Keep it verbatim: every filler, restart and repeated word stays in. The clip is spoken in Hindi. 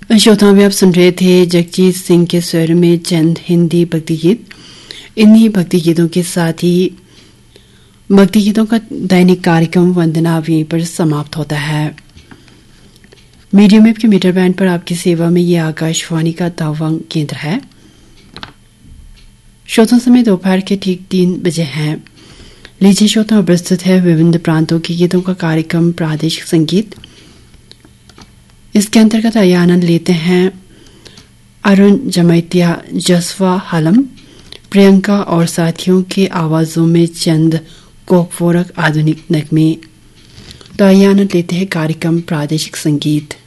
श्रोताओं में आप सुन रहे थे जगजीत सिंह के स्वर में चंद हिंदी भक्ति गीत। इन्हीं भक्ति गीतों के साथ ही भक्ति गीतों का दैनिक कार्यक्रम वंदना यहीं पर समाप्त होता है। मीडियम वेव के मीटर बैंड पर आपकी सेवा में ये आकाशवाणी का तवांग केंद्र है। श्रोताओं समय दोपहर के ठीक तीन बजे हैं। लीजिए श्रोताओं, प्रस्तुत है विभिन्न प्रांतों के गीतों का कार्यक्रम प्रादेशिक संगीत। इसके अंतर्गत आइए आनंद लेते हैं अरुण जमैतिया, जसवा हलम, प्रियंका और साथियों की आवाजों में चंद कोकफोरक आधुनिक नगमे। तो आइए आनंद लेते हैं कार्यक्रम प्रादेशिक संगीत।